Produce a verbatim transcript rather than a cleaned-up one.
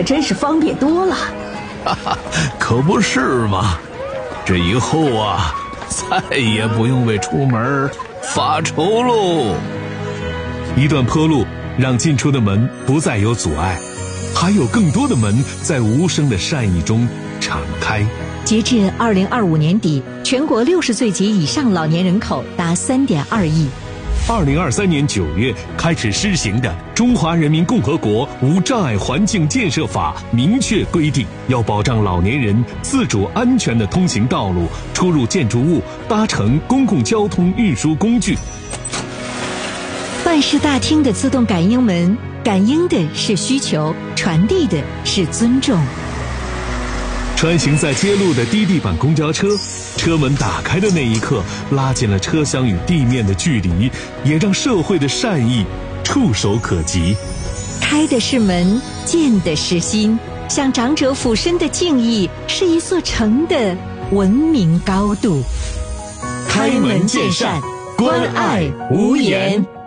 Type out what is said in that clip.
可真是方便多了。 哈哈，可不是嘛！这以后啊，再也不用为出门发愁喽。 一段坡路让进出的门不再有阻碍，还有更多的门在无声的善意中敞开。 截至二零二五年底，全国六十岁及以上老年人口达三点二亿。 二零二三年九月开始施行的《中华人民共和国无障碍环境建设法》明确规定，要保障老年人自主安全的通行道路、出入建筑物、搭乘公共交通运输工具。 办事大厅的自动感应门，感应的是需求，传递的是尊重。 穿行在街路的低地板公交车，车门打开的那一刻，拉近了车厢与地面的距离，也让社会的善意触手可及。 开的是门，见的是心，向长者俯身的敬意，是一座城的文明高度。 开门见山，关爱无言。